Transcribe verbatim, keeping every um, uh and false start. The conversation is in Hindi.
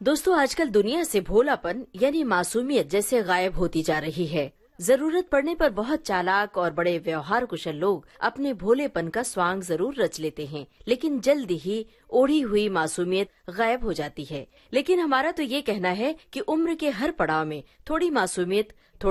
दोस्तों, आजकल दुनिया से भोलापन यानी मासूमियत जैसे गायब होती जा रही है। जरूरत पड़ने पर बहुत चालाक और बड़े व्यवहार कुशल लोग अपने भोलेपन का स्वांग जरूर रच लेते हैं, लेकिन जल्दी ही ओढ़ी हुई मासूमियत गायब हो जाती है। लेकिन हमारा तो ये कहना है कि उम्र के हर पड़ाव में थोड़ी मासूमियत,